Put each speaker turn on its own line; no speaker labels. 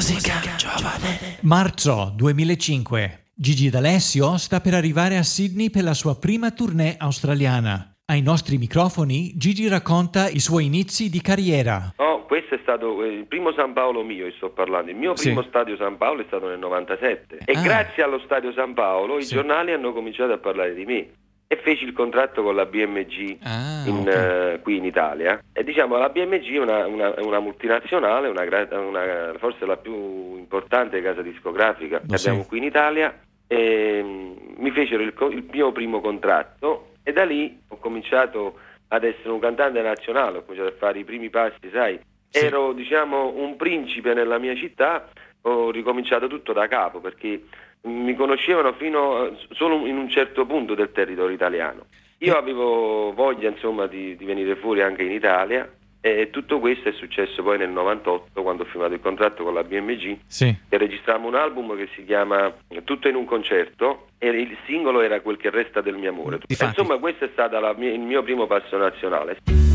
Musica giovane.
Marzo 2005. Gigi D'Alessio sta per arrivare a Sydney per la sua prima tournée australiana. Ai nostri microfoni Gigi racconta i suoi inizi di carriera.
Questo è stato il primo San Paolo mio, sto parlando. Il mio primo stadio San Paolo è stato nel 97 e grazie allo stadio San Paolo i giornali hanno cominciato a parlare di me e feci il contratto con la BMG qui in Italia. E diciamo la BMG è una multinazionale, forse la più importante casa discografica che abbiamo qui in Italia, e mi fecero il mio primo contratto e da lì ho cominciato ad essere un cantante nazionale, ho cominciato a fare i primi passi, sai. Ero diciamo un principe nella mia città, ho ricominciato tutto da capo perché mi conoscevano solo in un certo punto del territorio italiano. Io avevo voglia insomma di venire fuori anche in Italia e tutto questo è successo poi nel 98 quando ho firmato il contratto con la BMG e registrammo un album che si chiama Tutto in un concerto e il singolo era Quel che resta del mio amore. Insomma questo è stato il mio primo passo nazionale.